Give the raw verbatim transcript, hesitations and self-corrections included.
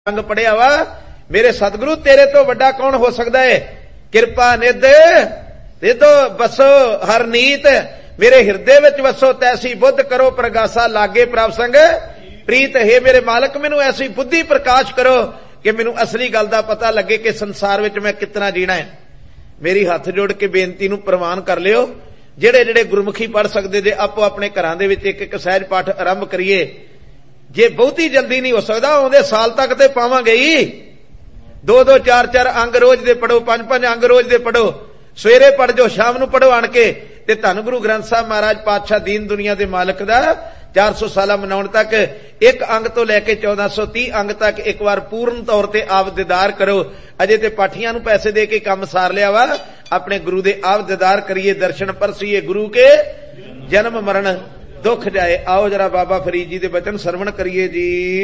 अंग पढ़िया वा मेरे सतगुरु तेरे तो वड्डा कौन हो सकता है। किरपा निध रिदो बसो हर नीत मेरे हिरदे विच वसो तैसी बुद्ध करो प्रगासा लागे प्रभ संग प्रीत। हे मेरे मालक मैनू ऐसी बुद्धि प्रकाश करो कि मैनू असली गल दा पता लगे कि संसार विच मैं कितना जीना है। मेरी हथ जोड़ के बेनती नू प्रवान कर लियो। जेड़े जेड़े गुरमुखी पढ़ सकते जे आपो अपने घरां दे विच एक एक सहज पाठ आरंभ करिए। जे बहुती जल्दी नहीं हो सकता आउंदे साल तक ते पावांगे ही। दो दो चार चार अंग रोज दे पढ़ो, पंज पंज अंग रोज दे पढ़ो, सवेरे पढ़ जो शाम नू पढ़ो आण के। ते धन गुरु ग्रंथ साहब महाराज पातशाह दीन दुनिया दे मालक दा चार सौ साल मनाउण तक एक अंग तो लैके चौदह सौ तीह अंग तक एक बार पूर्ण तौर ते आप दीदार करो। अजे ते पाठियां नू पैसे दे के काम सार लिया वा। अपने गुरु दे आप दीदार करिए, दर्शन परसीए, गुरु के जन्म मरण दुख जाए। आओ जरा बाबा फरीद जी दे बचन सरवण करिए जी।